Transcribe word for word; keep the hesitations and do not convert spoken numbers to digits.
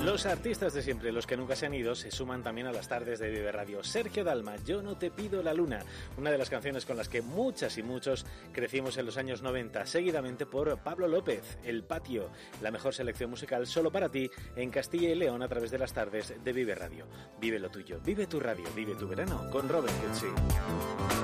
Los artistas de siempre, los que nunca se han ido, se suman también a las tardes de Vive Radio. Sergio Dalma, Yo no te pido la luna, una de las canciones con las que muchas y muchos crecimos en los años noventa, seguidamente por Pablo López, El Patio, la mejor selección musical solo para ti en Castilla y León a través de las tardes de Vive Radio. Vive lo tuyo, vive tu radio, vive tu verano con Robert Gutsy.